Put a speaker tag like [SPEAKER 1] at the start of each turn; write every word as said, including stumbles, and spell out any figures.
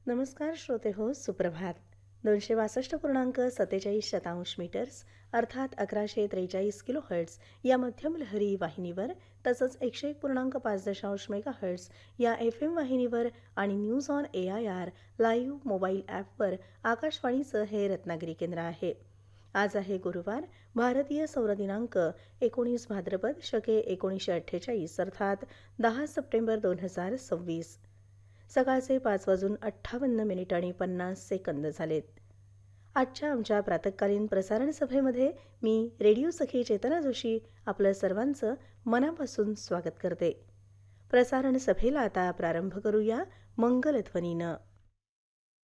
[SPEAKER 1] नमस्कार श्रोते हो, सुप्रभात. दोनशे बासष्ट पूर्णांक सत्तेचाळीस शतांश मीटर्स अर्थात अकराशे त्रेचाळीस किलो हर्ट्स या मध्यम लहरी वाहिनीवर तसंच एकशे एक पूर्णांक पाच दशांश मेगा हर्ट्स या एफ एम वाहिनीवर आणि news on A I R live mobile ॲपवर आकाशवाणीचं हे रत्नागिरी केंद्र आहे. आज आहे गुरुवार. भारतीय सौर दिनांक एकोणीस भाद्रपद शके एकोणीसशे अठ्ठेचाळीस अर्थात दहा सप्टेंबर दोन हजार सव्वीस. सकाळचे पाच वाजून अठ्ठावन्न मिनिट आणि पन्नास सेकंद झालेत. आजच्या आमच्या प्रातःकालीन प्रसारण सभेमध्ये मी रेडिओ सखी चेतना जोशी आपलं सर्वांचं मनापासून स्वागत करते. प्रसारण सभेला आता प्रारंभ करूया मंगलध्वनीनं.